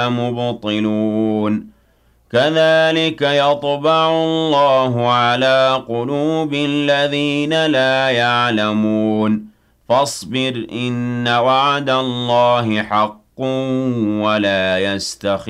مبطلون كذلك يطبع الله على قلوب الذين لا يعلمون فاصبر إن وعد الله حق ولا يستخف